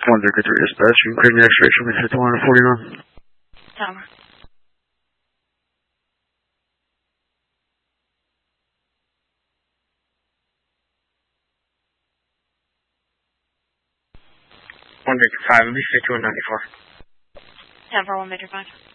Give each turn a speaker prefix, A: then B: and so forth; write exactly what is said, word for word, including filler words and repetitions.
A: one Victor three dispatch, you can create an X-ray from fifty-one forty-nine.
B: Tower.
C: one Victor five, it'll be fifty-one ninety-four.
B: Tower one Victor five.